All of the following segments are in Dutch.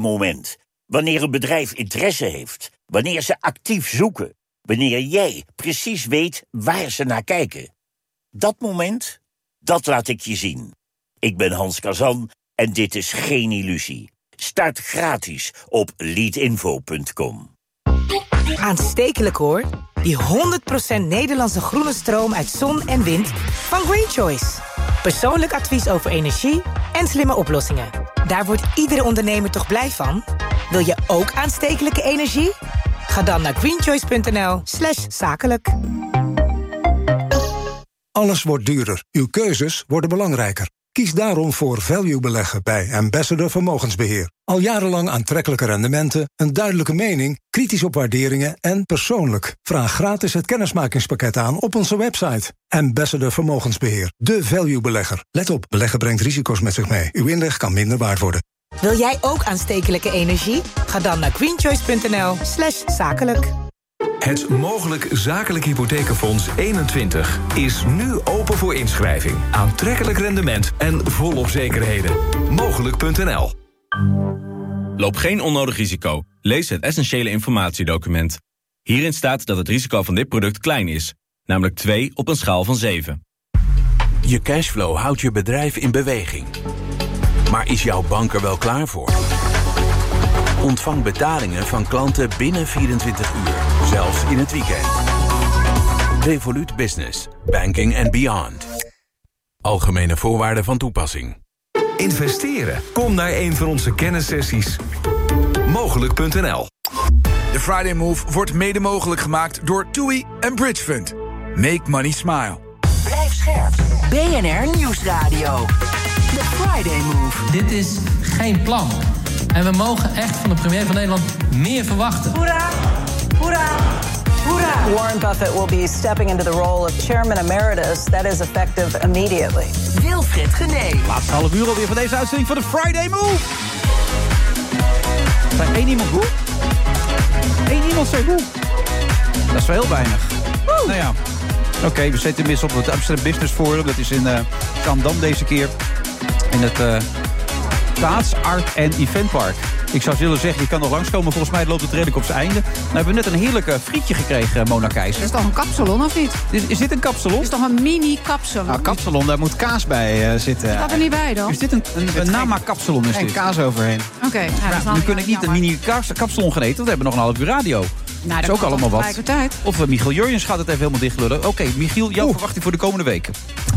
moment. Wanneer een bedrijf interesse heeft. Wanneer ze actief zoeken. Wanneer jij precies weet waar ze naar kijken. Dat moment, dat laat ik je zien. Ik ben Hans Kazan en dit is geen illusie. Start gratis op leadinfo.com. Aanstekelijk hoor. Die 100% Nederlandse groene stroom uit zon en wind van Green Choice. Persoonlijk advies over energie en slimme oplossingen. Daar wordt iedere ondernemer toch blij van? Wil je ook aanstekelijke energie? Ga dan naar greenchoice.nl/zakelijk. Alles wordt duurder. Uw keuzes worden belangrijker. Kies daarom voor value beleggen bij Ambassador Vermogensbeheer. Al jarenlang aantrekkelijke rendementen, een duidelijke mening, kritisch op waarderingen en persoonlijk. Vraag gratis het kennismakingspakket aan op onze website. Ambassador Vermogensbeheer, de value belegger. Let op, beleggen brengt risico's met zich mee. Uw inleg kan minder waard worden. Wil jij ook aanstekelijke energie? Ga dan naar greenchoice.nl/zakelijk. Het Mogelijk Zakelijk Hypothekenfonds 21 is nu open voor inschrijving. Aantrekkelijk rendement en volop zekerheden. Mogelijk.nl. Loop geen onnodig risico. Lees het essentiële informatiedocument. Hierin staat dat het risico van dit product klein is. Namelijk 2 op een schaal van 7. Je cashflow houdt je bedrijf in beweging. Maar is jouw bank er wel klaar voor? Ontvang betalingen van klanten binnen 24 uur, zelfs in het weekend. Revolut Business, banking and beyond. Algemene voorwaarden van toepassing. Investeren? Kom naar een van onze kennissessies. Mogelijk.nl. De Friday Move wordt mede mogelijk gemaakt door TUI en Bridge Fund. Make money smile. Blijf scherp. BNR Nieuwsradio. The Friday Move. Dit is geen plan. En we mogen echt van de premier van Nederland meer verwachten. Hoera! Hoera! Hoera! Warren Buffett will be stepping into the role of chairman emeritus. That is effective immediately. Wilfred Genee. Laatste half uur alweer van deze uitzending van de Friday Move. Zijn één iemand boe? Eén iemand zei boe. Dat is wel heel weinig. Nou ja. Oké, we zitten mis op het Amsterdam Business Forum. Dat is in Zaandam deze keer. In het Staats, Art en Eventpark. Ik zou willen zeggen, je kan nog langskomen. Volgens mij loopt het redelijk op zijn einde. Nou hebben we net een heerlijk frietje gekregen, Mona Keizer. Is toch een kapsalon, of niet? Is dit een kapsalon? Is toch een mini-kapsalon? Nou, kapsalon, daar moet kaas bij zitten. Is dat er niet bij dan? Is dit een namaak-kapsalon? Geen kaas overheen. Oké. Nu kun ik niet een mini-kapsalon gaan eten, want we hebben nog een half uur radio. Nou, dat is ook allemaal wat. Tegelijkertijd. Of Michiel Jurjens gaat het even helemaal dichtlullen. Oké, Michiel, jouw verwachting voor de komende weken?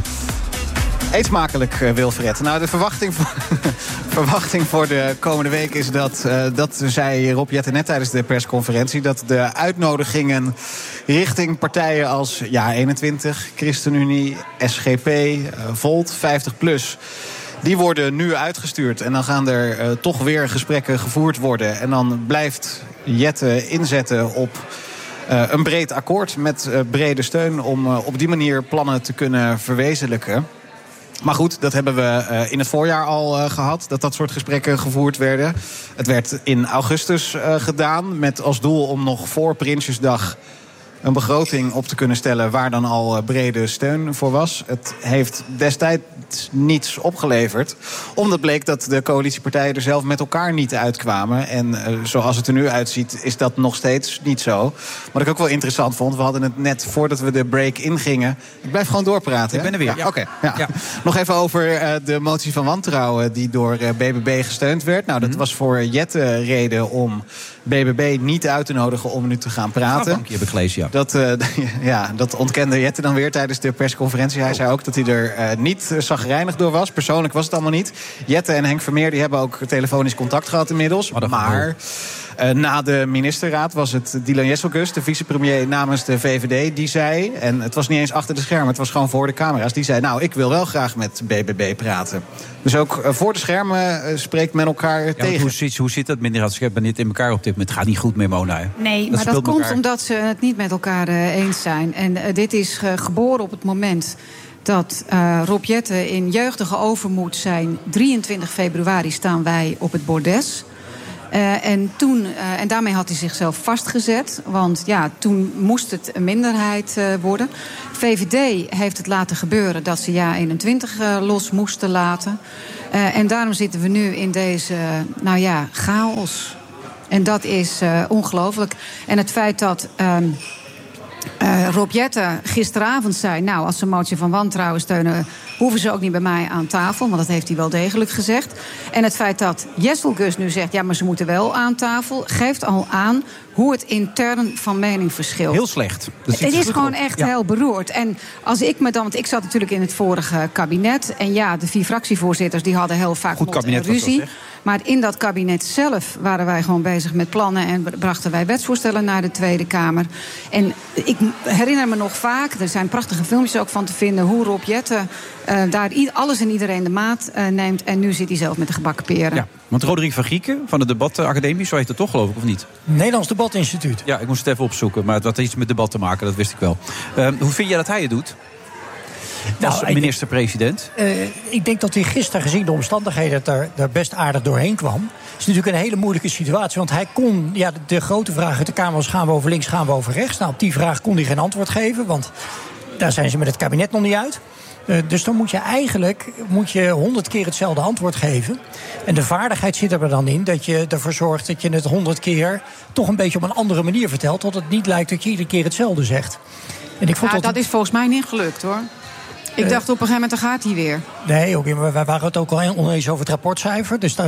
Eet smakelijk, Wilfred. Nou, de verwachting voor de komende week is dat zei Rob Jetten net tijdens de persconferentie, dat de uitnodigingen richting partijen als Ja21, ChristenUnie, SGP, Volt, 50PLUS... die worden nu uitgestuurd. En dan gaan er toch weer gesprekken gevoerd worden. En dan blijft Jetten inzetten op een breed akkoord met brede steun om op die manier plannen te kunnen verwezenlijken. Maar goed, dat hebben we in het voorjaar al gehad, dat soort gesprekken gevoerd werden. Het werd in augustus gedaan met als doel om nog voor Prinsjesdag een begroting op te kunnen stellen waar dan al brede steun voor was. Het heeft destijds niets opgeleverd, omdat bleek dat de coalitiepartijen er zelf met elkaar niet uitkwamen. En zoals het er nu uitziet, is dat nog steeds niet zo. Wat ik ook wel interessant vond, we hadden het net voordat we de break ingingen. Ik blijf gewoon doorpraten. Ik ben er weer. Ja, Oké. Nog even over de motie van wantrouwen die door BBB gesteund werd. Nou, dat was voor Jetten reden om BBB niet uit te nodigen om nu te gaan praten. Dank je, heb ik gelezen, ja. Dat ontkende Jetten dan weer tijdens de persconferentie. Hij zei ook dat hij er niet chagrijnig door was. Persoonlijk was het allemaal niet. Jetten en Henk Vermeer die hebben ook telefonisch contact gehad inmiddels. Maar na de ministerraad was het Dylan Jesselgus, de vicepremier namens de VVD, die zei, en het was niet eens achter de schermen, het was gewoon voor de camera's, die zei, nou, ik wil wel graag met BBB praten. Dus ook voor de schermen spreekt men elkaar tegen. Hoe zit dat, meneer Hatscherp? Ben niet in elkaar op dit moment? Het gaat niet goed meer, Mona. Nee, maar dat komt omdat ze het niet met elkaar eens zijn. En dit is geboren op het moment dat Rob Jetten in jeugdige overmoed zijn. 23 februari staan wij op het bordes. En daarmee had hij zichzelf vastgezet. Want ja, toen moest het een minderheid worden. VVD heeft het laten gebeuren dat ze Ja21 los moesten laten. En daarom zitten we nu in deze, chaos. En dat is ongelooflijk. En het feit dat Rob Jetten gisteravond zei... nou, als ze een motie van wantrouwen steunen... hoeven ze ook niet bij mij aan tafel, want dat heeft hij wel degelijk gezegd. En het feit dat Jesselgus nu zegt... ja, maar ze moeten wel aan tafel... geeft al aan hoe het intern van mening verschilt. Heel slecht. Het is gewoon echt heel beroerd. En als ik me dan... want ik zat natuurlijk in het vorige kabinet... en ja, de 4 fractievoorzitters die hadden heel vaak ruzie. Maar in dat kabinet zelf waren wij gewoon bezig met plannen... en brachten wij wetsvoorstellen naar de Tweede Kamer. En ik herinner me nog vaak... er zijn prachtige filmpjes ook van te vinden... hoe Rob Jetten daar alles en iedereen de maat neemt... en nu zit hij zelf met de gebakken peren. Ja, want Roderick van Gieken van de Debatacademie... zo heet het toch, geloof ik, of niet? Nederlands Debatinstituut. Ja, ik moest het even opzoeken, maar het had iets met debat te maken... dat wist ik wel. Hoe vind jij dat hij het doet? Als minister-president? Ik denk dat hij gisteren, gezien de omstandigheden... daar best aardig doorheen kwam. Het is natuurlijk een hele moeilijke situatie. Want hij kon, de grote vraag uit de Kamer was... gaan we over links, gaan we over rechts? Nou, op die vraag kon hij geen antwoord geven. Want daar zijn ze met het kabinet nog niet uit. Dus dan moet je 100 keer hetzelfde antwoord geven. En de vaardigheid zit er dan in dat je ervoor zorgt... dat je het 100 keer toch een beetje op een andere manier vertelt... dat het niet lijkt dat je iedere keer hetzelfde zegt. En ik vond dat is volgens mij niet gelukt, hoor. Ik dacht op een gegeven moment, dan gaat hij weer. Nee, wij waren het ook al oneens over het rapportcijfer. Dus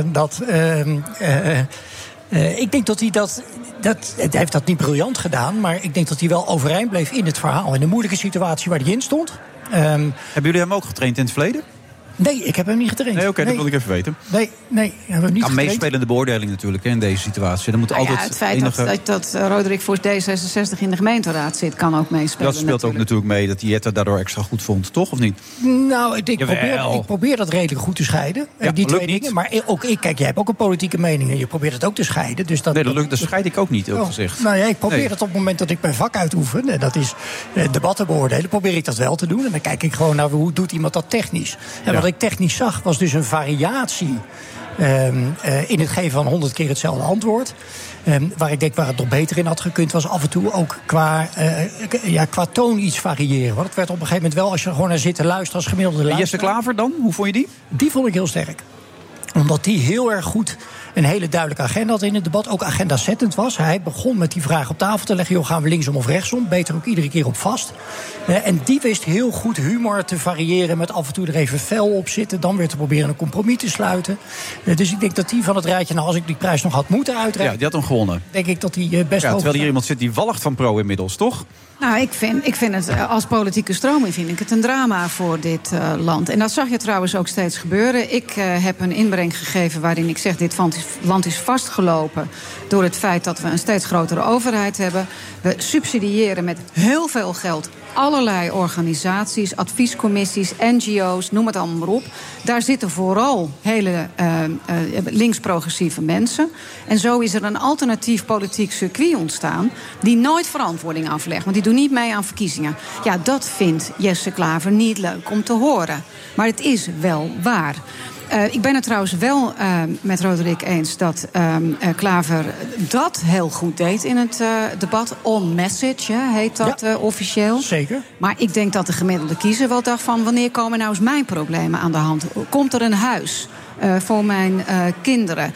ik denk dat hij hij heeft dat niet briljant gedaan... maar ik denk dat hij wel overeind bleef in het verhaal. In de moeilijke situatie waar hij in stond. Hebben jullie hem ook getraind in het verleden? Nee, ik heb hem niet getraind. Nee, oké, dat wil ik even weten. Nee, hebben we hem niet getraind. Meespelende beoordeling natuurlijk in deze situatie. Dan moet altijd het feit dat Roderick voor D66 in de gemeenteraad zit... kan ook meespelen. Dat speelt ook natuurlijk mee dat Jetten daardoor extra goed vond, toch? Of niet? Nou, ik probeer dat redelijk goed te scheiden. Ja, die twee niet. dingen. Maar ook jij hebt ook een politieke mening... en je probeert het ook te scheiden. Dus dat scheid ik ook niet, ook gezegd. Nou ja, ik probeer dat op het moment dat ik mijn vak uitoefen... en dat is debatten beoordelen, probeer ik dat wel te doen. En dan kijk ik gewoon naar hoe doet iemand dat technisch. En wat ik technisch zag, was dus een variatie in het geven van 100 keer hetzelfde antwoord. Waar ik denk waar het nog beter in had gekund... was af en toe ook qua toon iets variëren. Want het werd op een gegeven moment wel... als je er gewoon naar zit te luisteren als gemiddelde luisteraar. Jesse Klaver dan? Hoe vond je die? Die vond ik heel sterk. Omdat die heel erg goed een hele duidelijke agenda had in het debat. Ook agenda-zettend was. Hij begon met die vraag op tafel te leggen... gaan we linksom of rechtsom? Beter ook iedere keer op vast. En die wist heel goed humor te variëren... met af en toe er even fel op zitten... dan weer te proberen een compromis te sluiten. Dus ik denk dat die van het rijtje... nou, als ik die prijs nog had moeten uitreiken... Ja, die had hem gewonnen. Denk ik dat die best wel... Terwijl hier iemand zit die walgt van Pro inmiddels, toch? Nou, ik vind het als politieke stroming vind ik het een drama voor dit land. En dat zag je trouwens ook steeds gebeuren. Ik heb een inbreng gegeven waarin ik zeg... dit land is vastgelopen door het feit dat we een steeds grotere overheid hebben. We subsidiëren met heel veel geld allerlei organisaties, adviescommissies, NGO's, noem het allemaal maar op. Daar zitten vooral hele links-progressieve mensen. En zo is er een alternatief politiek circuit ontstaan... die nooit verantwoording aflegt, want die doen niet mee aan verkiezingen. Ja, dat vindt Jesse Klaver niet leuk om te horen. Maar het is wel waar. Ik ben het trouwens wel met Roderick eens dat Klaver dat heel goed deed in het debat. On message heet dat officieel. Zeker. Maar ik denk dat de gemiddelde kiezer wel dacht van... wanneer komen nou eens mijn problemen aan de hand? Komt er een huis voor mijn kinderen?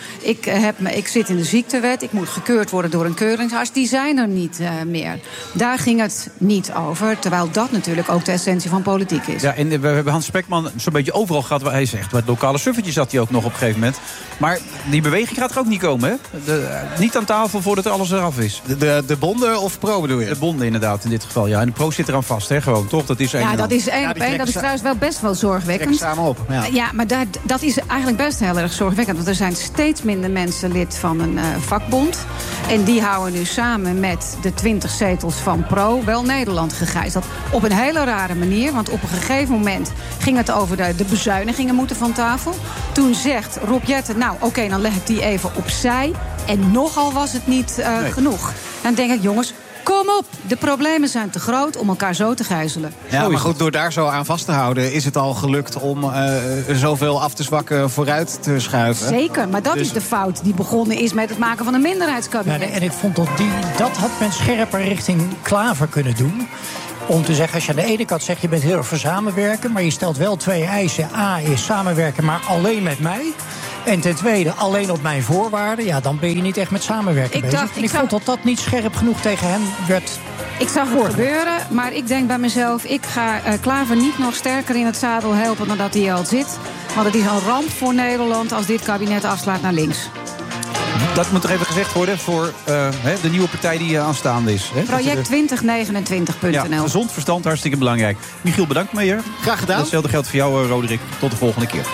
Ik zit in de ziektewet, ik moet gekeurd worden door een keuringsarts. Die zijn er niet meer. Daar ging het niet over, terwijl dat natuurlijk ook de essentie van politiek is. Ja, en we hebben Hans Spekman zo'n beetje overal gehad. Hij zegt, met lokale suffertjes zat hij ook nog op een gegeven moment. Maar die beweging gaat er ook niet komen, hè? Niet aan tafel voordat alles eraf is. De bonden of Pro bedoel je? De bonden inderdaad, in dit geval, ja. En de Pro zit eraan vast, hè, gewoon, toch? Dat is dat is één op één. Dat is trouwens wel best wel zorgwekkend. Samen op. Ja, maar dat is eigenlijk best heel erg zorgwekkend. Want er zijn steeds minder mensen lid van een vakbond. En die houden nu samen met de 20 zetels van Pro wel Nederland gegijzeld. Op een hele rare manier. Want op een gegeven moment ging het over de bezuinigingen moeten van tafel. Toen zegt Rob Jetten, nou oké, dan leg ik die even opzij. En nogal was het niet genoeg. Dan denk ik, jongens, kom op, de problemen zijn te groot om elkaar zo te gijzelen. Ja, maar goed, door daar zo aan vast te houden... is het al gelukt om zoveel af te zwakken vooruit te schuiven. Zeker, maar dat is de fout die begonnen is met het maken van een minderheidskabinet. Ja, en ik vond dat had men scherper richting Klaver kunnen doen. om te zeggen, als je aan de ene kant zegt je bent heel erg voor samenwerken, maar je stelt wel 2 eisen. A is samenwerken, maar alleen met mij. En ten tweede, alleen op mijn voorwaarden. Ja, dan ben je niet echt met samenwerken bezig. Ik vond dat niet scherp genoeg tegen hem werd. Ik zag het gebeuren, maar ik denk bij mezelf, ik ga Klaver niet nog sterker in het zadel helpen dan dat hij al zit. Want het is een ramp voor Nederland als dit kabinet afslaat naar links. Dat moet er even gezegd worden voor de nieuwe partij die aanstaande is. Project2029.nl. Ja, gezond verstand, hartstikke belangrijk. Michiel, bedankt meneer. Graag gedaan. Hetzelfde geldt voor jou, Roderick. Tot de volgende keer.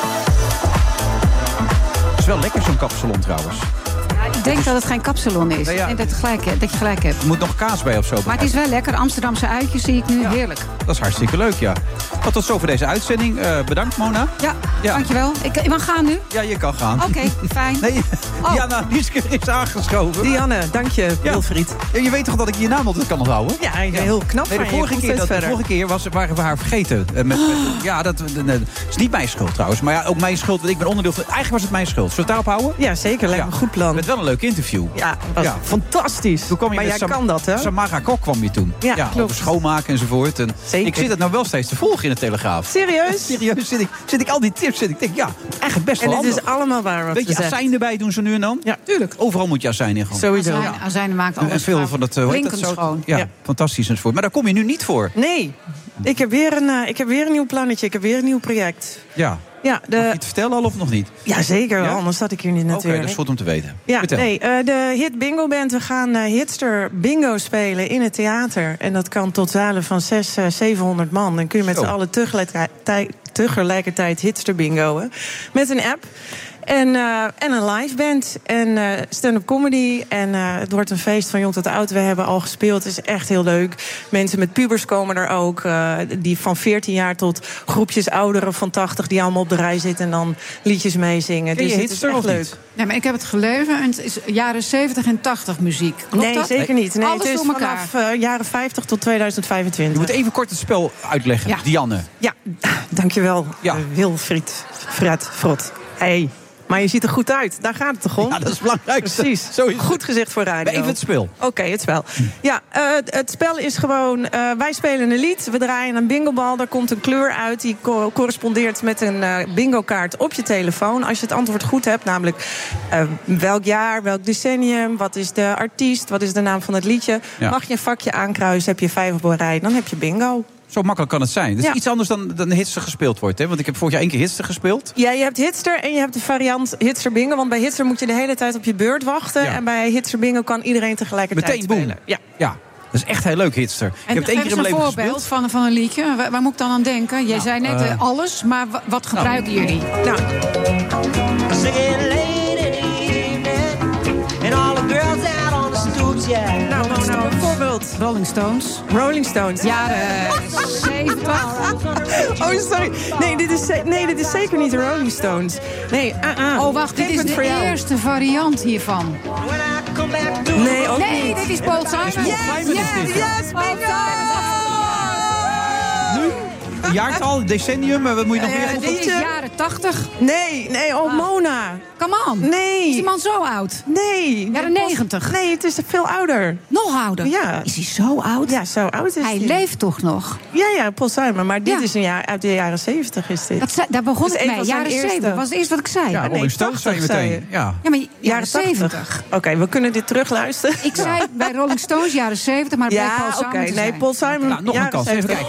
Het is wel lekker zo'n kapsalon trouwens. Ik denk dat het geen kapsalon is. En dat je gelijk hebt. Er moet nog kaas bij of zo. Maar het is wel lekker. Amsterdamse uitjes zie ik nu. Heerlijk. Dat is hartstikke leuk, ja. Wat tot zo voor deze uitzending. Bedankt, Mona. Ja, dankjewel. Ik mag gaan nu? Ja, je kan gaan. Oké, fijn. Nee, Diana Nieske is aangeschoven. Dianne, dank je, Wilfried. Je weet toch dat ik je naam altijd kan onthouden? Ja, heel knap van de vorige keer waren we haar vergeten. Dat is niet mijn schuld trouwens. Maar ja, ook mijn schuld, want ik ben onderdeel van. Eigenlijk was het mijn schuld. Zullen we het daarop houden? Ja, zeker. Lijkt me een goed plan. Met wel een leuk interview. Ja, was fantastisch. Maar jij kan dat, hè? Samara Kok kwam je toen. Ja, klopt. Over schoonmaken enzovoort. En zeker. Ik zit het nou wel steeds te volgen in de Telegraaf. Serieus? Serieus zit ik al die tips. Ik denk, eigenlijk best wel handig. En het is allemaal waar wat beetje azijn erbij doen ze nu en dan? Ja, tuurlijk. Overal moet je azijn in gaan. Sowieso. Azijn maakt alles en veel van het schoon. Ja, fantastisch enzovoort. Maar daar kom je nu niet voor. Nee. Ik heb weer een nieuw plannetje. Ik heb weer een nieuw project. Ja. Mag je het vertellen al of nog niet? Ja, zeker. Anders zat ik hier niet natuurlijk. Oké, dat is goed om te weten. Ja, vertel. De Hit Bingo Band. We gaan Hitster Bingo spelen in het theater. En dat kan tot zalen van 600-700 man. Dan kun je met z'n allen tegelijkertijd Hitster bingoen. Met een app. En een live band. En stand-up comedy. En het wordt een feest van jong tot oud. We hebben al gespeeld. Het is echt heel leuk. Mensen met pubers komen er ook. Die van 14 jaar tot groepjes ouderen van 80... die allemaal op de rij zitten en dan liedjes meezingen. Dus het is echt leuk. Ja, maar ik heb het gelezen. En het is jaren 70 en 80 muziek. Klopt nee, dat? Zeker niet. Nee, alles het is door elkaar. vanaf jaren 50 tot 2025. Je moet even kort het spel uitleggen. Dianne. Ja, dankjewel. Wilfried Frot. Hey. Maar je ziet er goed uit. Daar gaat het toch om? Ja, dat is belangrijk. Precies. Goed gezegd voor radio. Even het spel. Oké, het spel. Ja, het spel is gewoon... wij spelen een lied. We draaien een bingobal. Daar komt een kleur uit. Die correspondeert met een bingo-kaart op je telefoon. Als je het antwoord goed hebt. Namelijk welk jaar, welk decennium. Wat is de artiest? Wat is de naam van het liedje? Ja. Mag je een vakje aankruisen? Heb je 5 op een rij? Dan heb je bingo. Zo makkelijk kan het zijn. Het is iets anders dan Hitster gespeeld wordt. Hè? Want ik heb vorig jaar 1 keer Hitster gespeeld. Ja, je hebt Hitster en je hebt de variant Hitster Bingo. Want bij Hitster moet je de hele tijd op je beurt wachten. Ja. En bij Hitster Bingo kan iedereen tegelijkertijd meteen spelen. Ja. Dat is echt heel leuk, Hitster. En ik heb het 1 keer in mijn leven gespeeld. Een voorbeeld van een liedje. Waar moet ik dan aan denken? Jij zei net alles, maar wat gebruiken jullie? Nou. Nou, bijvoorbeeld Rolling Stones. Jaren 70. Oh, sorry. Nee, dit is zeker niet de Rolling Stones. Nee, Oh, wacht, dit is de eerste variant hiervan. Nee, ook niet. Dit is Paul Simon. Yes, bingo! Nu? Jaartal, decennium, wat moet je nog meer? Dit is jaren 80. Nee, Mona. Come on. Nee. Is die man zo oud? Nee. Jaren 90. Nee, het is veel ouder. Nog ouder? Ja. Is hij zo oud? Ja, zo oud is hij. Hij leeft toch nog? Ja, Paul Simon. Maar dit is uit de jaren 70 is dit. Daar begon het mee. Jaren 70 was het eerste wat ik zei. Ja, Rolling Stones zei je meteen. Ja, maar jaren 70. Oké, we kunnen dit terugluisteren. Ik zei bij Rolling Stones jaren 70, maar bij Paul Simon Nee, Paul Simon nog een kans. Even kijken.